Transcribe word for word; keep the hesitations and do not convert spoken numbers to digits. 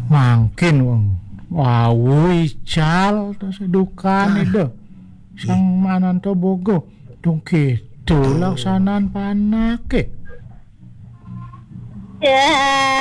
Mangkin wong wau ical ta sedukane do. Sang mananto bogo dong gitu laksanaan panake. Ya.